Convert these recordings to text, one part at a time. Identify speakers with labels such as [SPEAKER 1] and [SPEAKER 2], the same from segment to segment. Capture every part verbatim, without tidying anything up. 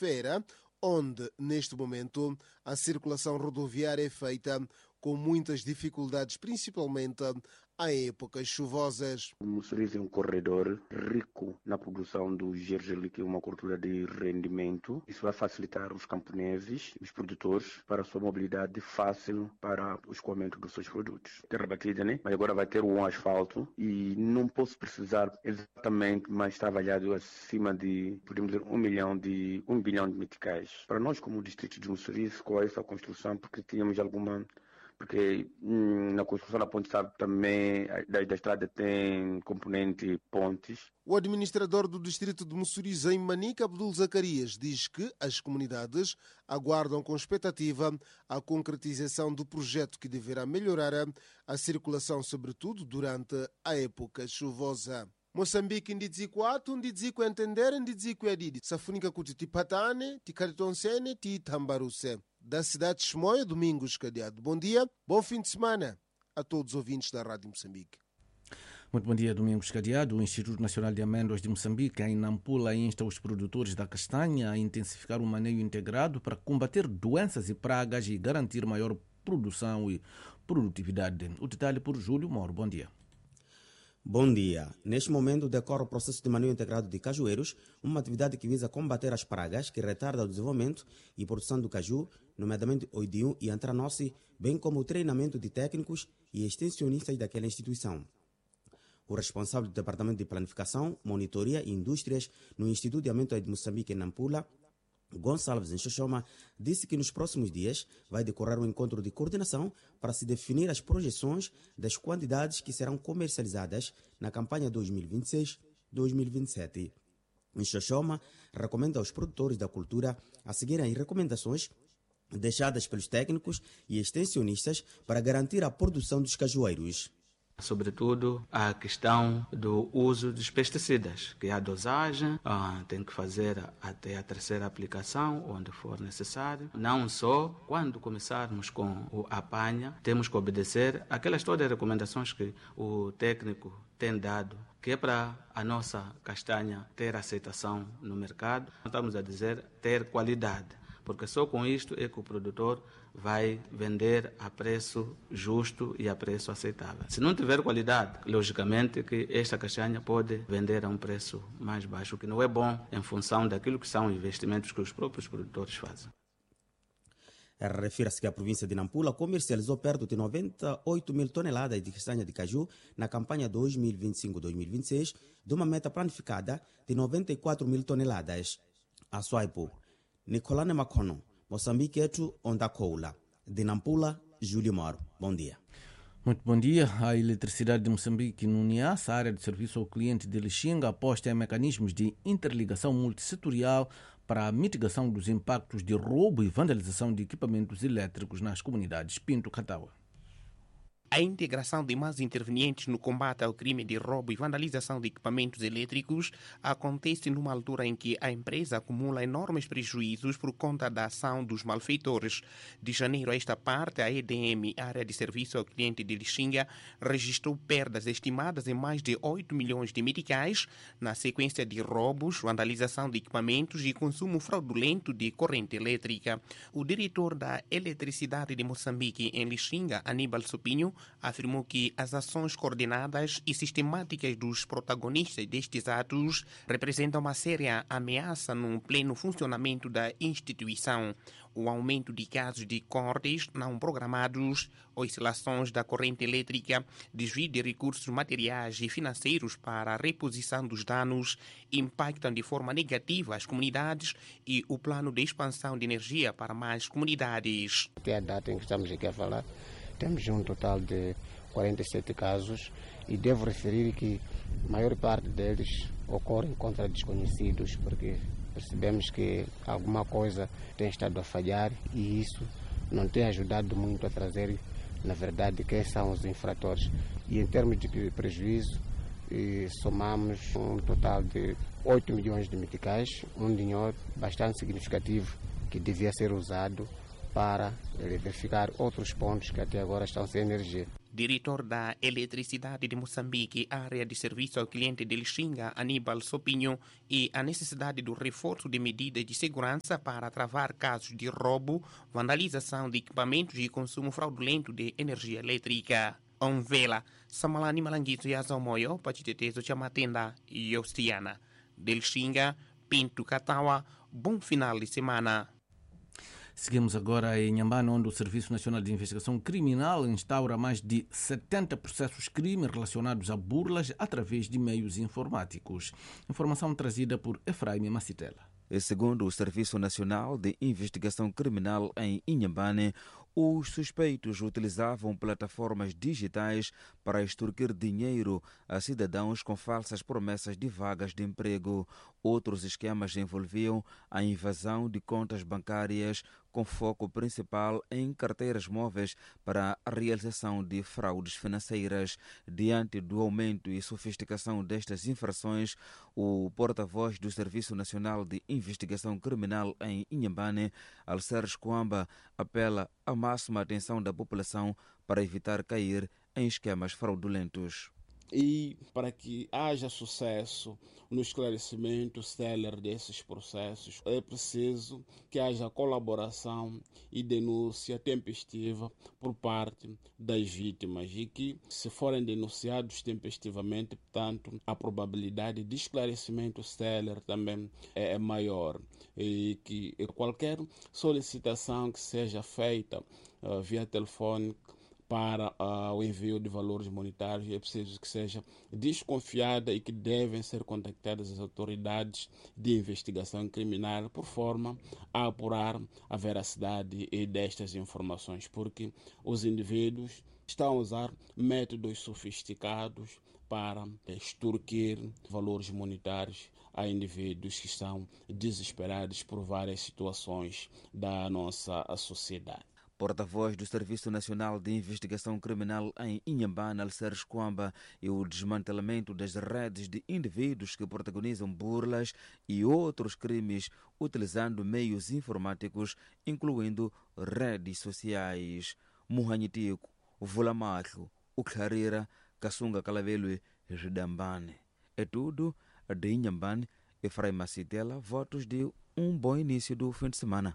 [SPEAKER 1] Fera, onde, neste momento, a circulação rodoviária é feita com muitas dificuldades, principalmente em épocas chuvosas.
[SPEAKER 2] O Mussurize é um corredor rico na produção do gergelim, que é uma cultura de rendimento. Isso vai facilitar os camponeses, os produtores, para a sua mobilidade fácil para o escoamento dos seus produtos. Terra batida, né? Mas agora vai ter um asfalto e não posso precisar exatamente, mas trabalhado acima de, podemos dizer, um milhão de, um bilhão de meticais. Para nós, como distrito de Mussurize, com essa construção, porque tínhamos alguma... Porque hum, na construção da ponte, sabe, também da, da estrada tem componente pontes.
[SPEAKER 1] O administrador do distrito de Mussurize, em Manica, Abdul Zacarias, diz que as comunidades aguardam com expectativa a concretização do projeto que deverá melhorar a circulação, sobretudo durante a época chuvosa. Moçambique ndidziku atu ndidziku entender ndidziku yadidi safunika kuti tipatane tikaritonsene titambaruse. Da cidade de Chimoio, Domingos Cadeado. Bom dia, bom fim de semana a todos os ouvintes da Rádio Moçambique.
[SPEAKER 3] Muito bom dia, Domingos Cadeado. O Instituto Nacional de Amêndoas de Moçambique, em Nampula, insta os produtores da castanha a intensificar o manejo integrado para combater doenças e pragas e garantir maior produção e produtividade. O detalhe por Júlio Moro. Bom dia.
[SPEAKER 4] Bom dia. Neste momento decorre o processo de manejo integrado de cajueiros, uma atividade que visa combater as pragas que retardam o desenvolvimento e produção do caju, nomeadamente oidium e antranose, bem como o treinamento de técnicos e extensionistas daquela instituição. O responsável do Departamento de Planificação, Monitoria e Indústrias no Instituto de Amêndoas de Moçambique, em Nampula, Gonçalves Nxoxoma, disse que nos próximos dias vai decorrer um encontro de coordenação para se definir as projeções das quantidades que serão comercializadas na campanha dois mil e vinte e seis dois mil e vinte e sete. Nxoxoma recomenda aos produtores da cultura a seguirem as recomendações deixadas pelos técnicos e extensionistas para garantir a produção dos cajueiros.
[SPEAKER 5] Sobretudo a questão do uso dos pesticidas, que a dosagem ah, tem que fazer até a terceira aplicação, onde for necessário. Não só quando começarmos com o apanha, temos que obedecer aquelas todas as recomendações que o técnico tem dado, que é para a nossa castanha ter aceitação no mercado. Estamos a dizer ter qualidade, porque só com isto é que o produtor vai vender a preço justo e a preço aceitável. Se não tiver qualidade, logicamente que esta castanha pode vender a um preço mais baixo, o que não é bom em função daquilo que são investimentos que os próprios produtores fazem.
[SPEAKER 4] Refere-se que a província de Nampula comercializou perto de noventa e oito mil toneladas de castanha de caju na campanha dois mil e vinte e cinco dois mil e vinte e seis, de uma meta planificada de noventa e quatro mil toneladas. A Suaipo, Nicolane Macono, Moçambique etu Ondacoula. De Nampula, Júlio Moro. Bom dia.
[SPEAKER 3] Muito bom dia. A Eletricidade de Moçambique, no NIAS, a área de serviço ao cliente de Lixinga, aposta em mecanismos de interligação multissetorial para a mitigação dos impactos de roubo e vandalização de equipamentos elétricos nas comunidades. Pinto Cataua.
[SPEAKER 6] A integração de mais intervenientes no combate ao crime de roubo e vandalização de equipamentos elétricos acontece numa altura em que a empresa acumula enormes prejuízos por conta da ação dos malfeitores. De janeiro a esta parte, a E D M, Área de Serviço ao Cliente de Lixinga, registrou perdas estimadas em mais de oito milhões de meticais na sequência de roubos, vandalização de equipamentos e consumo fraudulento de corrente elétrica. O diretor da Eletricidade de Moçambique em Lixinga, Aníbal Supinho, afirmou que as ações coordenadas e sistemáticas dos protagonistas destes atos representam uma séria ameaça no pleno funcionamento da instituição. O aumento de casos de cortes não programados, oscilações da corrente elétrica, desvio de recursos materiais e financeiros para a reposição dos danos impactam de forma negativa as comunidades e o plano de expansão de energia para mais comunidades.
[SPEAKER 7] Até a data em que estamos aqui a falar, temos um total de quarenta e sete casos e devo referir que a maior parte deles ocorrem contra desconhecidos, porque percebemos que alguma coisa tem estado a falhar e isso não tem ajudado muito a trazer, na verdade, quem são os infratores. E em termos de prejuízo, somamos um total de oito milhões de meticais, um dinheiro bastante significativo que devia ser usado para verificar outros pontos que até agora estão sem energia.
[SPEAKER 6] Diretor da Eletricidade de Moçambique, área de serviço ao cliente de Lixinga, Aníbal Sopinho, e a necessidade do reforço de medidas de segurança para travar casos de roubo, vandalização de equipamentos e consumo fraudulento de energia elétrica. Onvela, Samalani Malanguito e Azomoyo, Pachitetezo Chamatenda e Ostiana. De Lixinga, Pinto Catawa, bom final de semana.
[SPEAKER 3] Seguimos agora em Inhambane, onde o Serviço Nacional de Investigação Criminal instaura mais de setenta processos crime relacionados a burlas através de meios informáticos. Informação trazida por Efraim Macitela.
[SPEAKER 8] Segundo o Serviço Nacional de Investigação Criminal em Inhambane, os suspeitos utilizavam plataformas digitais para extorquir dinheiro a cidadãos com falsas promessas de vagas de emprego. Outros esquemas envolviam a invasão de contas bancárias, com foco principal em carteiras móveis para a realização de fraudes financeiras. Diante do aumento e sofisticação destas infrações, o porta-voz do Serviço Nacional de Investigação Criminal em Inhambane, Alceres Coamba, apela à máxima atenção da população para evitar cair em esquemas fraudulentos.
[SPEAKER 9] E para que haja sucesso no esclarecimento célere desses processos, é preciso que haja colaboração e denúncia tempestiva por parte das vítimas e que, se forem denunciados tempestivamente, portanto, a probabilidade de esclarecimento célere também é maior e que qualquer solicitação que seja feita uh, via telefone para uh, o envio de valores monetários é preciso que seja desconfiada e que devem ser contactadas as autoridades de investigação criminal por forma a apurar a veracidade destas informações, porque os indivíduos estão a usar métodos sofisticados para extorquir valores monetários a indivíduos que estão desesperados por várias situações da nossa sociedade.
[SPEAKER 8] Porta-voz do Serviço Nacional de Investigação Criminal em Inhambane, Alceres Coamba, e o desmantelamento das redes de indivíduos que protagonizam burlas e outros crimes utilizando meios informáticos, incluindo redes sociais. Muhanhitico, Vulamacho, Uclarira, Kasunga Calavelo e Ridambane. É tudo de Inhambane. Efraim Macitela, votos de um bom início do fim de semana.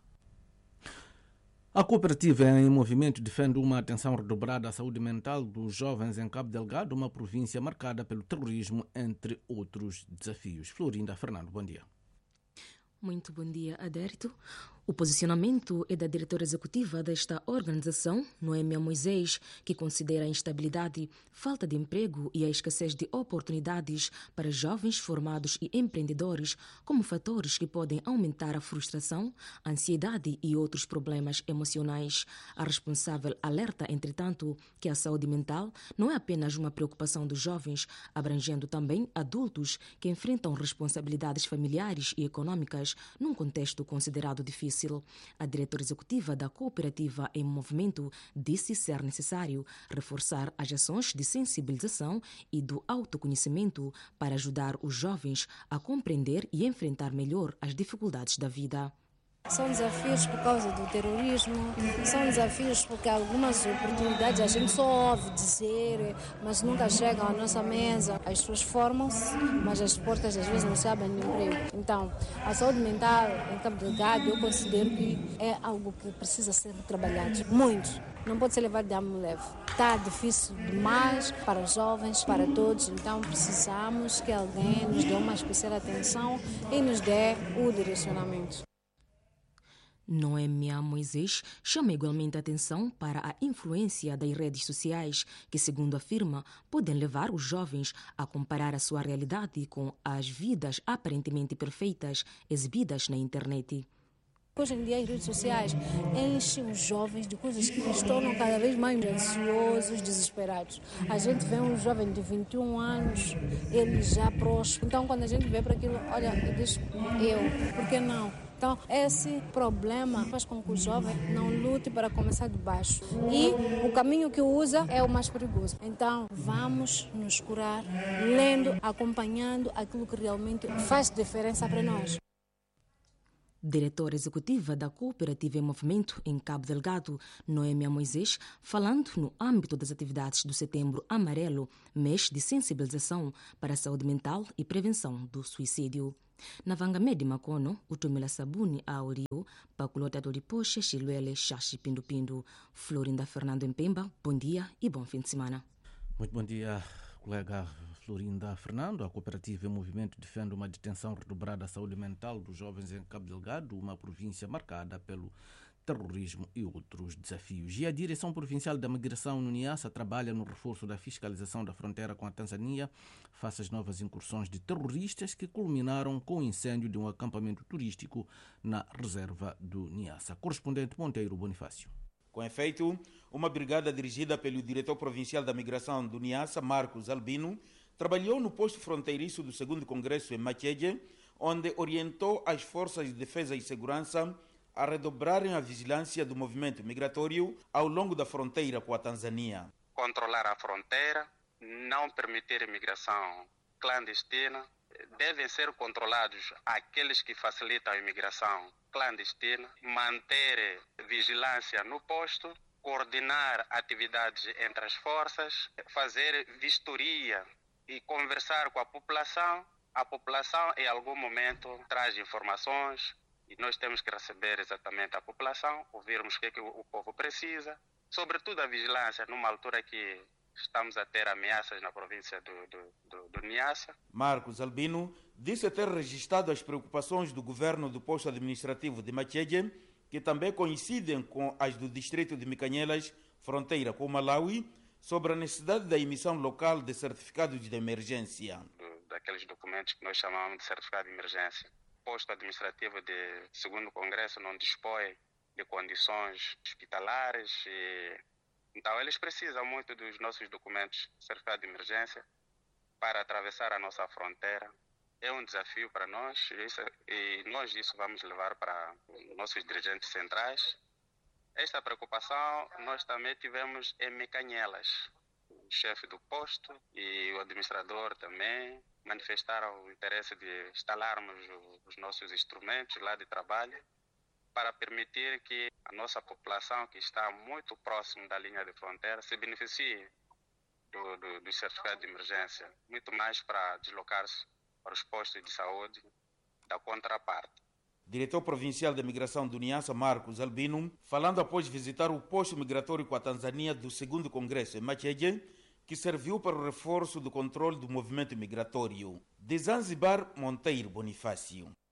[SPEAKER 3] A cooperativa em movimento defende uma atenção redobrada à saúde mental dos jovens em Cabo Delgado, uma província marcada pelo terrorismo, entre outros desafios. Florinda Fernando, bom dia.
[SPEAKER 10] Muito bom dia, Adérito. O posicionamento é da diretora executiva desta organização, Noêmia Moisés, que considera a instabilidade, falta de emprego e a escassez de oportunidades para jovens formados e empreendedores como fatores que podem aumentar a frustração, a ansiedade e outros problemas emocionais. A responsável alerta, entretanto, que a saúde mental não é apenas uma preocupação dos jovens, abrangendo também adultos que enfrentam responsabilidades familiares e econômicas num contexto considerado difícil. A diretora executiva da cooperativa em movimento disse ser necessário reforçar as ações de sensibilização e do autoconhecimento para ajudar os jovens a compreender e enfrentar melhor as dificuldades da vida.
[SPEAKER 11] São desafios por causa do terrorismo, são desafios porque algumas oportunidades a gente só ouve dizer, mas nunca chegam à nossa mesa. As pessoas formam-se, mas as portas às vezes não se abrem no emprego. Então, a saúde mental em Cabo Delgado eu considero que é algo que precisa ser trabalhado muito. Não pode ser levado de ânimo leve. Está difícil demais para os jovens, para todos. Então precisamos que alguém nos dê uma especial atenção e nos dê o direcionamento.
[SPEAKER 10] Noêmia Moisés chama igualmente a atenção para a influência das redes sociais, que, segundo afirma, podem levar os jovens a comparar a sua realidade com as vidas aparentemente perfeitas exibidas na internet.
[SPEAKER 11] Hoje em dia as redes sociais enchem os jovens de coisas que os tornam cada vez mais ansiosos, desesperados. A gente vê um jovem de vinte e um anos, ele já próximo. Então quando a gente vê para aquilo, olha, eu digo, eu, por que não? Então, esse problema faz com que o jovem não lute para começar de baixo. E o caminho que usa é o mais perigoso. Então, vamos nos curar lendo, acompanhando aquilo que realmente faz diferença para nós.
[SPEAKER 10] Diretora executiva da Cooperativa em Movimento em Cabo Delgado, Noêmia Moisés, falando no âmbito das atividades do Setembro Amarelo, mês de sensibilização para a saúde mental e prevenção do suicídio. Na Vangamedi Macono, o Tumila Sabuni a Orio, Paculota do Ripoche, Chiluele, Xaxi Pindu Pindu. Florinda Fernando Empemba, bom dia e bom fim de semana.
[SPEAKER 3] Muito bom dia, colega Florinda Fernando. A Cooperativa em Movimento defende uma detenção redobrada da saúde mental dos jovens em Cabo Delgado, uma província marcada pelo terrorismo e outros desafios. E a Direção Provincial da Migração no Niassa trabalha no reforço da fiscalização da fronteira com a Tanzânia face às novas incursões de terroristas que culminaram com o incêndio de um acampamento turístico na reserva do Niassa. Correspondente Monteiro Bonifácio.
[SPEAKER 12] Com efeito, uma brigada dirigida pelo diretor provincial da Migração do Niassa, Marcos Albino, trabalhou no posto fronteiriço do segundo Congresso em Macheje, onde orientou as forças de defesa e segurança a redobrarem a vigilância do movimento migratório ao longo da fronteira com a Tanzânia.
[SPEAKER 13] Controlar a fronteira, não permitir imigração clandestina, devem ser controlados aqueles que facilitam a imigração clandestina, manter vigilância no posto, coordenar atividades entre as forças, fazer vistoria e conversar com a população. A população, em algum momento, traz informações e nós temos que receber exatamente a população, ouvirmos o que, é que o povo precisa, sobretudo a vigilância, numa altura que estamos a ter ameaças na província do, do, do, do Niassa.
[SPEAKER 12] Marcos Albino disse ter registrado as preocupações do governo do posto administrativo de Macheje, que também coincidem com as do distrito de Micanhelas, fronteira com o Malawi, sobre a necessidade da emissão local de certificados de emergência.
[SPEAKER 13] Do, daqueles documentos que nós chamamos de certificado de emergência. O posto administrativo de segundo Congresso não dispõe de condições hospitalares e então eles precisam muito dos nossos documentos de certificado de emergência para atravessar a nossa fronteira. É um desafio para nós isso, e nós isso vamos levar para nossos dirigentes centrais. Esta preocupação nós também tivemos em Mecanhelas. O chefe do posto e o administrador também manifestaram o interesse de instalarmos os nossos instrumentos lá de trabalho para permitir que a nossa população, que está muito próximo da linha de fronteira, se beneficie do, do, do certificado de emergência, muito mais para deslocar-se para os postos de saúde da contraparte.
[SPEAKER 12] Diretor Provincial da Migração do Niassa, Marcos Albino, falando após visitar o posto migratório com a Tanzânia do segundo Congresso em Macheje, que serviu para o reforço do controle do movimento migratório. De Zanzibar, Monteiro Bonifácio.